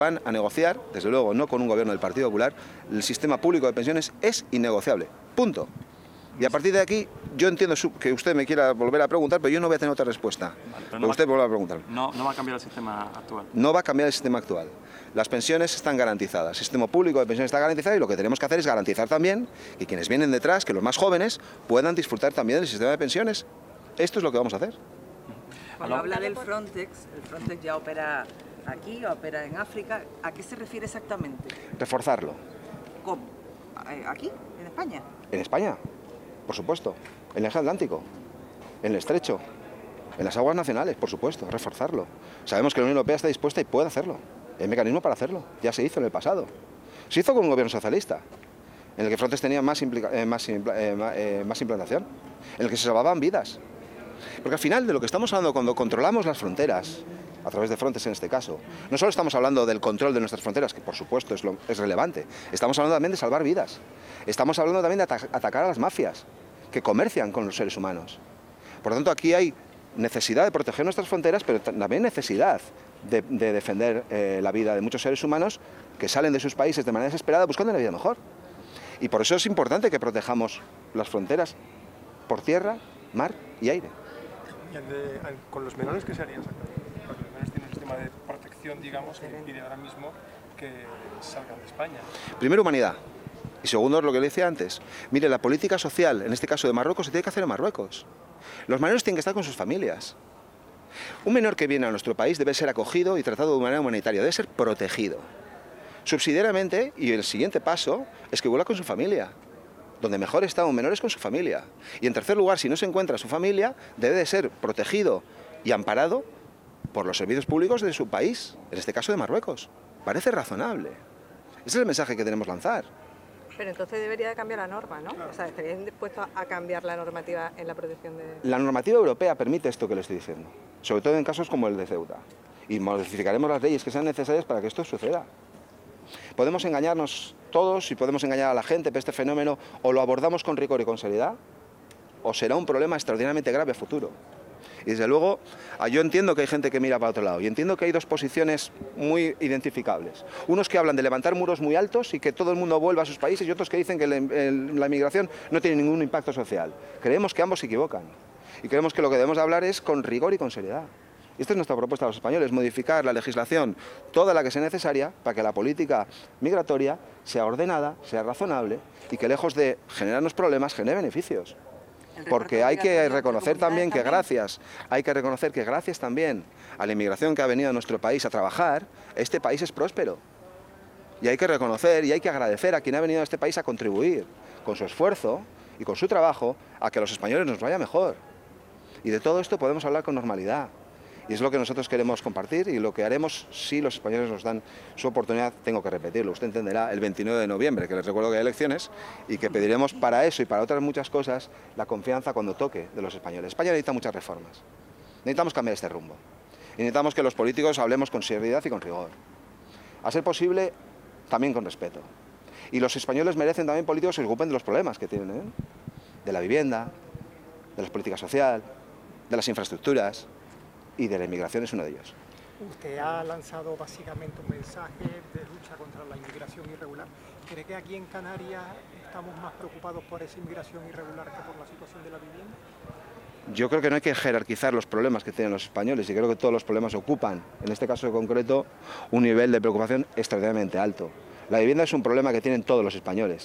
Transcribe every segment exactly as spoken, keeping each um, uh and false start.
van a negociar, desde luego no con un gobierno del Partido Popular, el sistema público de pensiones es innegociable. Punto. Y a partir de aquí, yo entiendo que usted me quiera volver a preguntar, pero yo no voy a tener otra respuesta. Vale, pero no usted vuelva a preguntar. No, no va a cambiar el sistema actual. No va a cambiar el sistema actual. Las pensiones están garantizadas, el sistema público de pensiones está garantizado y lo que tenemos que hacer es garantizar también que quienes vienen detrás, que los más jóvenes, puedan disfrutar también del sistema de pensiones. Esto es lo que vamos a hacer. Cuando habla del Frontex, el Frontex ya opera aquí, opera en África, ¿a qué se refiere exactamente? Reforzarlo. ¿Cómo? ¿Aquí? ¿En España? En España, por supuesto. En el eje atlántico, en el estrecho, en las aguas nacionales, por supuesto, reforzarlo. Sabemos que la Unión Europea está dispuesta y puede hacerlo. Hay mecanismo para hacerlo. Ya se hizo en el pasado. Se hizo con un gobierno socialista, en el que Frontex tenía más, implica, eh, más, impla, eh, eh, más implantación, en el que se salvaban vidas. Porque al final de lo que estamos hablando cuando controlamos las fronteras, a través de Frontex en este caso, no solo estamos hablando del control de nuestras fronteras, que por supuesto es, lo, es relevante, estamos hablando también de salvar vidas. Estamos hablando también de ata atacar a las mafias que comercian con los seres humanos. Por lo tanto, aquí hay necesidad de proteger nuestras fronteras, pero también necesidad de, de defender eh, la vida de muchos seres humanos que salen de sus países de manera desesperada buscando una vida mejor. Y por eso es importante que protejamos las fronteras por tierra, mar y aire. ¿Y el de, el, con los menores qué se haría exactamente? Porque los menores tienen un sistema de protección, digamos, que impide ahora mismo que salgan de España. Primero, humanidad. Y segundo, lo que le decía antes. Mire, la política social, en este caso de Marruecos, se tiene que hacer en Marruecos. Los menores tienen que estar con sus familias. Un menor que viene a nuestro país debe ser acogido y tratado de manera humanitaria, debe ser protegido. Subsidiariamente, y el siguiente paso, es que vuelva con su familia. Donde mejor está un menor es con su familia. Y en tercer lugar, si no se encuentra su familia, debe de ser protegido y amparado por los servicios públicos de su país, en este caso de Marruecos. Parece razonable. Ese es el mensaje que tenemos que lanzar. Pero entonces debería de cambiar la norma, ¿no? O sea, ¿estarían dispuestos a cambiar la normativa en la protección de...? La normativa europea permite esto que le estoy diciendo, sobre todo en casos como el de Ceuta. Y modificaremos las leyes que sean necesarias para que esto suceda. Podemos engañarnos todos y podemos engañar a la gente, pero este fenómeno o lo abordamos con rigor y con seriedad, o será un problema extraordinariamente grave a futuro. Y desde luego, yo entiendo que hay gente que mira para otro lado y entiendo que hay dos posiciones muy identificables. Unos que hablan de levantar muros muy altos y que todo el mundo vuelva a sus países y otros que dicen que la inmigración no tiene ningún impacto social. Creemos que ambos se equivocan y creemos que lo que debemos de hablar es con rigor y con seriedad. Y esta es nuestra propuesta a los españoles, modificar la legislación, toda la que sea necesaria, para que la política migratoria sea ordenada, sea razonable y que lejos de generarnos problemas, genere beneficios. Porque hay que reconocer también que gracias, hay que reconocer que gracias también a la inmigración que ha venido a nuestro país a trabajar, este país es próspero. Y hay que reconocer y hay que agradecer a quien ha venido a este país a contribuir con su esfuerzo y con su trabajo a que a los españoles nos vaya mejor. Y de todo esto podemos hablar con normalidad. Y es lo que nosotros queremos compartir y lo que haremos si los españoles nos dan su oportunidad, tengo que repetirlo, usted entenderá, el veintinueve de noviembre, que les recuerdo que hay elecciones, y que pediremos para eso y para otras muchas cosas la confianza cuando toque de los españoles. España necesita muchas reformas, necesitamos cambiar este rumbo, y necesitamos que los políticos hablemos con seriedad y con rigor, a ser posible también con respeto. Y los españoles merecen también políticos que se ocupen de los problemas que tienen, ¿eh? De la vivienda, de la política social, de las infraestructuras, y de la inmigración es uno de ellos. Usted ha lanzado básicamente un mensaje de lucha contra la inmigración irregular. ¿Cree que aquí en Canarias estamos más preocupados por esa inmigración irregular que por la situación de la vivienda? Yo creo que no hay que jerarquizar los problemas que tienen los españoles y creo que todos los problemas ocupan, en este caso en concreto, un nivel de preocupación extraordinariamente alto. La vivienda es un problema que tienen todos los españoles,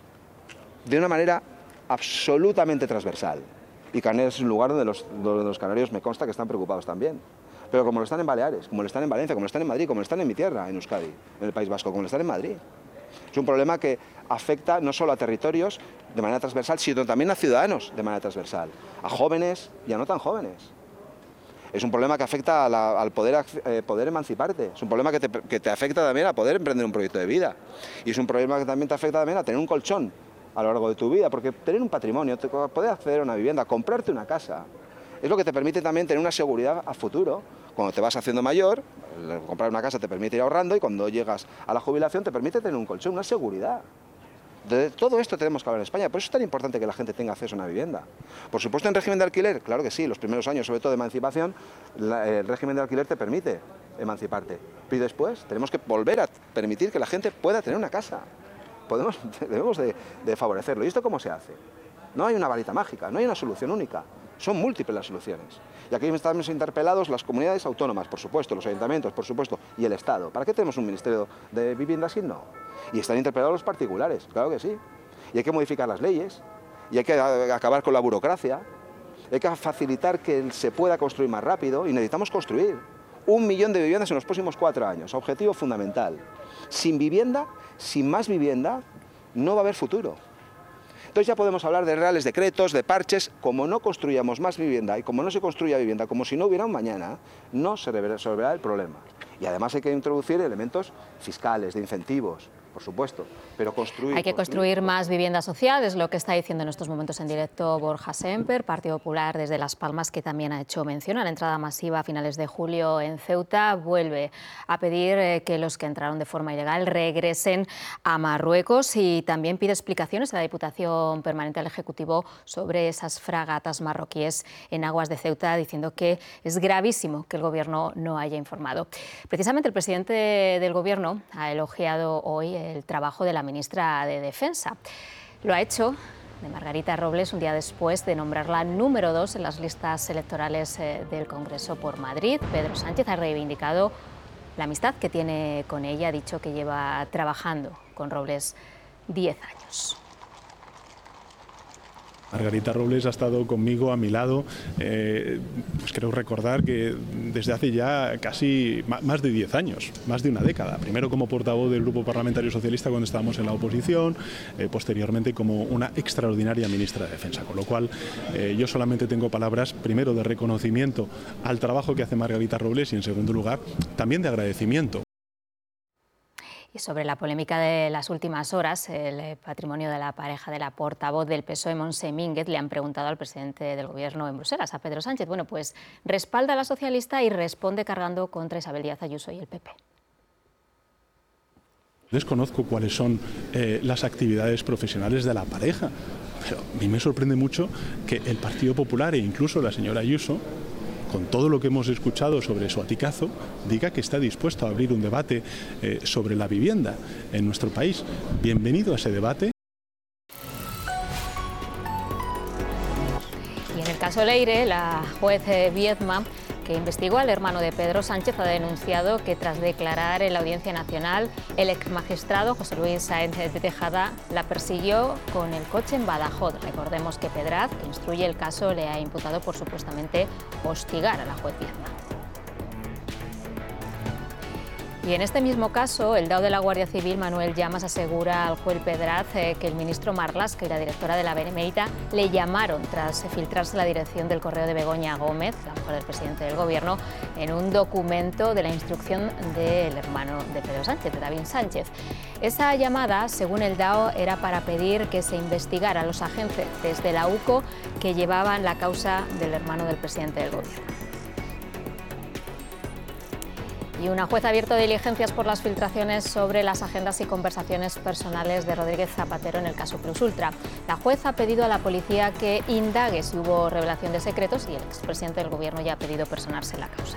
de una manera absolutamente transversal. Y Canarias es un lugar donde los, donde los canarios me consta que están preocupados también. Pero como lo están en Baleares, como lo están en Valencia, como lo están en Madrid, como lo están en mi tierra, en Euskadi, en el País Vasco, como lo están en Madrid. Es un problema que afecta no solo a territorios de manera transversal, sino también a ciudadanos de manera transversal, a jóvenes y a no tan jóvenes. Es un problema que afecta a la, al poder, eh, poder emanciparte, es un problema que te, que te afecta también a poder emprender un proyecto de vida. Y es un problema que también te afecta también a tener un colchón a lo largo de tu vida, porque tener un patrimonio, poder acceder a una vivienda, comprarte una casa, es lo que te permite también tener una seguridad a futuro. Cuando te vas haciendo mayor, comprar una casa te permite ir ahorrando y cuando llegas a la jubilación te permite tener un colchón, una seguridad. De todo esto tenemos que hablar en España. Por eso es tan importante que la gente tenga acceso a una vivienda. Por supuesto, en régimen de alquiler, claro que sí, los primeros años, sobre todo de emancipación, la, el régimen de alquiler te permite emanciparte. Pero después tenemos que volver a permitir que la gente pueda tener una casa. Podemos, debemos de, de favorecerlo. ¿Y esto cómo se hace? No hay una varita mágica, no hay una solución única. Son múltiples las soluciones. Y aquí estamos interpelados las comunidades autónomas, por supuesto, los ayuntamientos, por supuesto, y el Estado. ¿Para qué tenemos un Ministerio de Vivienda si no? Y están interpelados los particulares, claro que sí. Y hay que modificar las leyes, y hay que acabar con la burocracia, hay que facilitar que se pueda construir más rápido, y necesitamos construir un millón de viviendas en los próximos cuatro años, objetivo fundamental. Sin vivienda, sin más vivienda, no va a haber futuro. Entonces ya podemos hablar de reales decretos, de parches. Como no construyamos más vivienda y como no se construya vivienda, como si no hubiera un mañana, no se resolverá el problema. Y además hay que introducir elementos fiscales, de incentivos, por supuesto, pero construir... Hay que construir, construir más vivienda social, es lo que está diciendo en estos momentos en directo Borja Semper, Partido Popular desde Las Palmas, que también ha hecho mención a la entrada masiva a finales de julio en Ceuta. Vuelve a pedir eh, que los que entraron de forma ilegal regresen a Marruecos y también pide explicaciones a la Diputación Permanente del Ejecutivo sobre esas fragatas marroquíes en aguas de Ceuta, diciendo que es gravísimo que el Gobierno no haya informado. Precisamente el presidente del Gobierno ha elogiado hoy el trabajo de la ministra de Defensa. Lo ha hecho de Margarita Robles un día después de nombrarla número dos en las listas electorales del Congreso por Madrid. Pedro Sánchez ha reivindicado la amistad que tiene con ella, ha dicho que lleva trabajando con Robles diez años. Margarita Robles ha estado conmigo a mi lado, eh, pues creo recordar que desde hace ya casi más de diez años, más de una década. Primero como portavoz del Grupo Parlamentario Socialista cuando estábamos en la oposición, eh, posteriormente como una extraordinaria ministra de Defensa. Con lo cual eh, yo solamente tengo palabras, primero de reconocimiento al trabajo que hace Margarita Robles y en segundo lugar también de agradecimiento. Y sobre la polémica de las últimas horas, el patrimonio de la pareja de la portavoz del P S O E, Montse Mínguez, le han preguntado al presidente del Gobierno en Bruselas, a Pedro Sánchez. Bueno, pues respalda a la socialista y responde cargando contra Isabel Díaz Ayuso y el P P. Desconozco cuáles son eh, las actividades profesionales de la pareja, pero a mí me sorprende mucho que el Partido Popular e incluso la señora Ayuso, con todo lo que hemos escuchado sobre su aticazo, diga que está dispuesto a abrir un debate eh, sobre la vivienda en nuestro país. Bienvenido a ese debate. Y en el caso Leire, la juez Viedma, que investigó al hermano de Pedro Sánchez, ha denunciado que tras declarar en la Audiencia Nacional, el exmagistrado José Luis Sáenz de Tejada la persiguió con el coche en Badajoz. Recordemos que Pedraz, que instruye el caso, le ha imputado por supuestamente hostigar a la juez Viedma. Y en este mismo caso, el D A O de la Guardia Civil, Manuel Llamas, asegura al juez Pedraz eh, que el ministro Marlaska y la directora de la Benemérita le llamaron tras filtrarse la dirección del correo de Begoña Gómez, la mujer del presidente del Gobierno, en un documento de la instrucción del hermano de Pedro Sánchez, de David Sánchez. Esa llamada, según el D A O, era para pedir que se investigara a los agentes de la U C O que llevaban la causa del hermano del presidente del Gobierno. Y una juez ha abierto diligencias por las filtraciones sobre las agendas y conversaciones personales de Rodríguez Zapatero en el caso Plus Ultra. La juez ha pedido a la policía que indague si hubo revelación de secretos y el expresidente del Gobierno ya ha pedido personarse en la causa.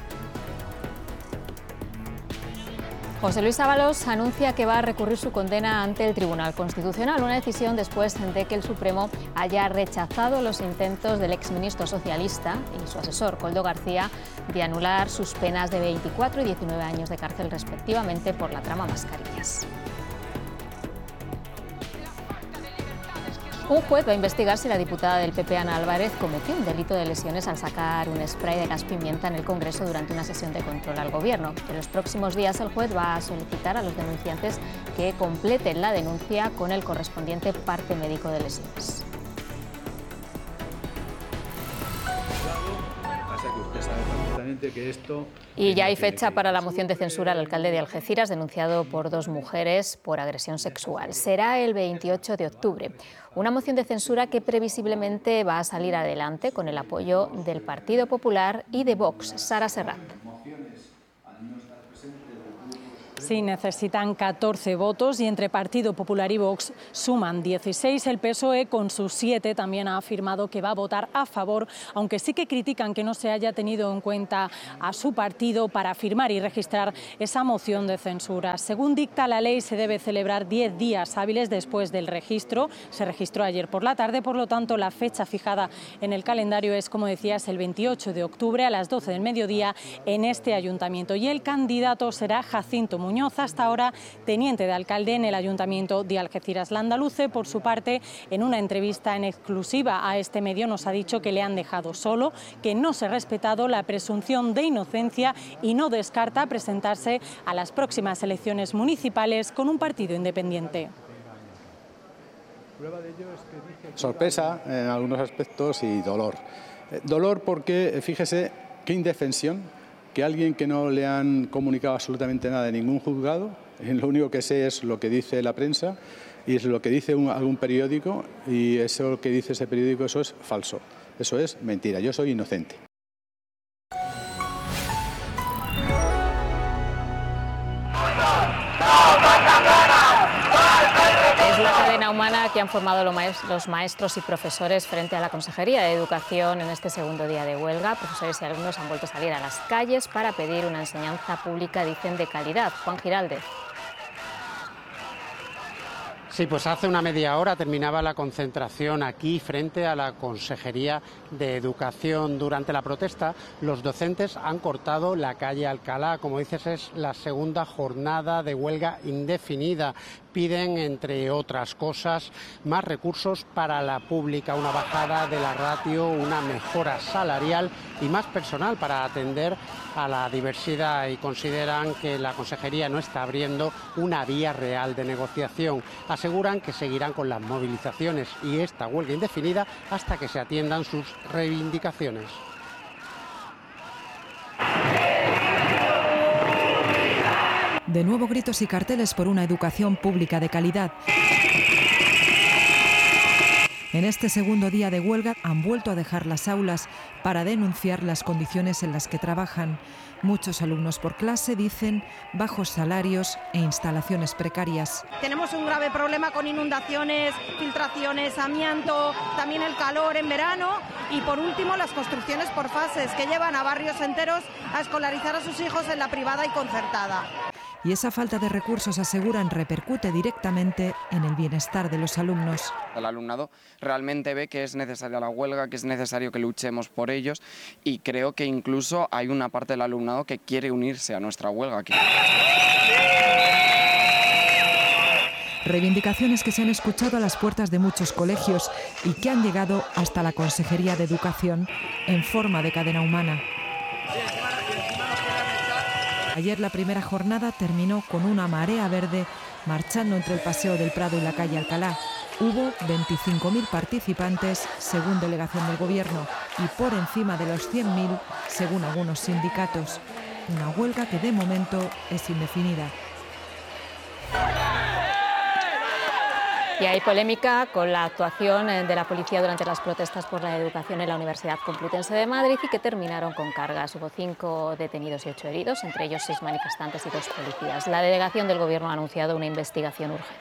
José Luis Ábalos anuncia que va a recurrir su condena ante el Tribunal Constitucional, una decisión después de que el Supremo haya rechazado los intentos del exministro socialista y su asesor, Koldo García, de anular sus penas de veinticuatro y diecinueve años de cárcel respectivamente por la trama Mascarillas. Un juez va a investigar si la diputada del P P, Ana Álvarez, cometió un delito de lesiones al sacar un spray de gas pimienta en el Congreso durante una sesión de control al Gobierno. En los próximos días el juez va a solicitar a los denunciantes que completen la denuncia con el correspondiente parte médico de lesiones. Y ya hay fecha para la moción de censura al alcalde de Algeciras, denunciado por dos mujeres por agresión sexual. Será el veintiocho de octubre. Una moción de censura que previsiblemente va a salir adelante con el apoyo del Partido Popular y de Vox. Sara Serrat. Sí, necesitan catorce votos y entre Partido Popular y Vox suman dieciséis. El P S O E con sus siete también ha afirmado que va a votar a favor, aunque sí que critican que no se haya tenido en cuenta a su partido para firmar y registrar esa moción de censura. Según dicta la ley, se debe celebrar diez días hábiles después del registro. Se registró ayer por la tarde, por lo tanto la fecha fijada en el calendario es, como decías, el veintiocho de octubre a las doce del mediodía en este ayuntamiento. Y el candidato será Jacinto Muñoz, hasta ahora teniente de alcalde en el ayuntamiento de Algeciras. La andaluce, por su parte, en una entrevista en exclusiva a este medio nos ha dicho que le han dejado solo, que no se ha respetado la presunción de inocencia y no descarta presentarse a las próximas elecciones municipales con un partido independiente. Sorpresa en algunos aspectos y dolor. Dolor porque, fíjese, qué indefensión que alguien que no le han comunicado absolutamente nada de ningún juzgado, lo único que sé es lo que dice la prensa y es lo que dice un, algún periódico, y eso que dice ese periódico, eso es falso, eso es mentira, yo soy inocente. Es la cadena humana que han formado los maestros y profesores frente a la Consejería de Educación en este segundo día de huelga. Profesores y alumnos han vuelto a salir a las calles para pedir una enseñanza pública, dicen, de calidad. Juan Giraldez. Sí, pues hace una media hora terminaba la concentración aquí frente a la Consejería de Educación. Durante la protesta, los docentes han cortado la calle Alcalá. Como dices, es la segunda jornada de huelga indefinida. Piden, entre otras cosas, más recursos para la pública, una bajada de la ratio, una mejora salarial y más personal para atender a la diversidad, y consideran que la Consejería no está abriendo una vía real de negociación. Aseguran que seguirán con las movilizaciones y esta huelga indefinida hasta que se atiendan sus reivindicaciones. De nuevo gritos y carteles por una educación pública de calidad. En este segundo día de huelga han vuelto a dejar las aulas para denunciar las condiciones en las que trabajan. Muchos alumnos por clase dicen bajos salarios e instalaciones precarias. Tenemos un grave problema con inundaciones, filtraciones, amianto, también el calor en verano y, por último, las construcciones por fases que llevan a barrios enteros a escolarizar a sus hijos en la privada y concertada. Y esa falta de recursos, aseguran, repercute directamente en el bienestar de los alumnos. El alumnado realmente ve que es necesaria la huelga, que es necesario que luchemos por ellos, y creo que incluso hay una parte del alumnado que quiere unirse a nuestra huelga. Reivindicaciones que se han escuchado a las puertas de muchos colegios y que han llegado hasta la Consejería de Educación en forma de cadena humana. Ayer la primera jornada terminó con una marea verde marchando entre el Paseo del Prado y la calle Alcalá. Hubo veinticinco mil participantes, según delegación del Gobierno, y por encima de los cien mil, según algunos sindicatos. Una huelga que de momento es indefinida. Y hay polémica con la actuación de la policía durante las protestas por la educación en la Universidad Complutense de Madrid, y que terminaron con cargas. Hubo cinco detenidos y ocho heridos, entre ellos seis manifestantes y dos policías. La delegación del Gobierno ha anunciado una investigación urgente.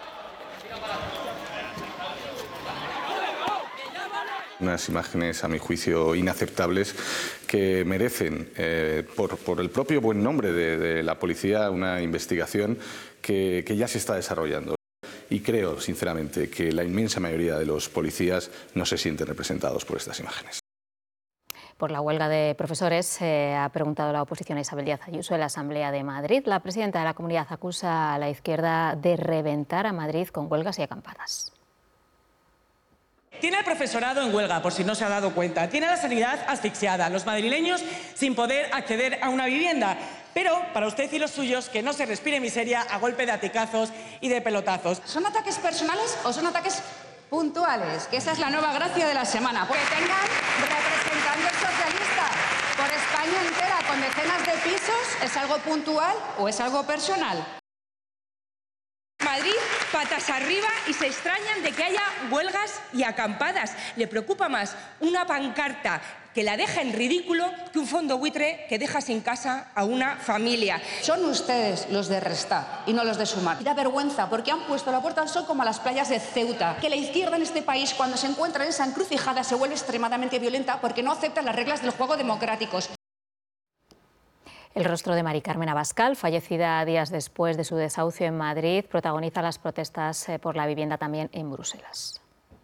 Unas imágenes, a mi juicio, inaceptables, que merecen, eh, por, por el propio buen nombre de, de la policía, una investigación que, que ya se está desarrollando. Y creo, sinceramente, que la inmensa mayoría de los policías no se sienten representados por estas imágenes. Por la huelga de profesores se eh, ha preguntado la oposición a Isabel Díaz Ayuso en la Asamblea de Madrid. La presidenta de la comunidad acusa a la izquierda de reventar a Madrid con huelgas y acampadas. Tiene al profesorado en huelga, por si no se ha dado cuenta. Tiene a la sanidad asfixiada, los madrileños sin poder acceder a una vivienda. Pero para usted y los suyos, que no se respire miseria a golpe de aticazos y de pelotazos. ¿Son ataques personales o son ataques puntuales? Que esa es la nueva gracia de la semana. Que tengan representantes socialistas por España entera con decenas de pisos, ¿es algo puntual o es algo personal? Madrid patas arriba y se extrañan de que haya huelgas y acampadas. Le preocupa más una pancarta que la deja en ridículo que un fondo buitre que deja sin casa a una familia. Son ustedes los de restar y no los de sumar. Y da vergüenza porque han puesto la puerta al sol como a las playas de Ceuta. Que la izquierda en este país, cuando se encuentra en esa encrucijada, se vuelve extremadamente violenta porque no acepta las reglas del juego democráticos. El rostro de Mari Carmen Abascal, fallecida días después de su desahucio en Madrid, protagoniza las protestas por la vivienda también en Bruselas.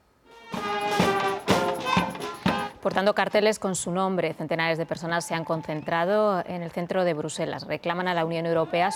Portando carteles con su nombre, centenares de personas se han concentrado en el centro de Bruselas. Reclaman a la Unión Europea